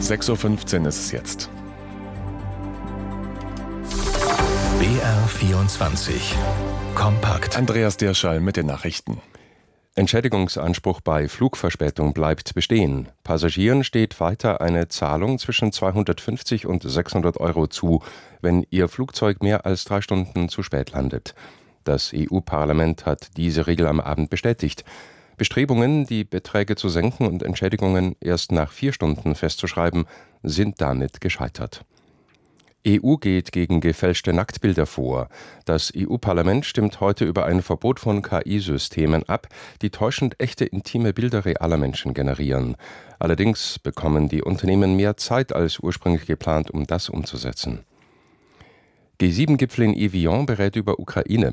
6:15 Uhr ist es jetzt. BR24 Kompakt. Andreas Dirschall mit den Nachrichten. Entschädigungsanspruch bei Flugverspätung bleibt bestehen. Passagieren steht weiter eine Zahlung zwischen 250 und 600 Euro zu, wenn ihr Flugzeug mehr als 3 Stunden zu spät landet. Das EU-Parlament hat diese Regel am Abend bestätigt. Bestrebungen, die Beträge zu senken und Entschädigungen erst nach 4 Stunden festzuschreiben, sind damit gescheitert. EU geht gegen gefälschte Nacktbilder vor. Das EU-Parlament stimmt heute über ein Verbot von KI-Systemen ab, die täuschend echte intime Bilder realer Menschen generieren. Allerdings bekommen die Unternehmen mehr Zeit als ursprünglich geplant, um das umzusetzen. G7-Gipfel in Evian berät über Ukraine.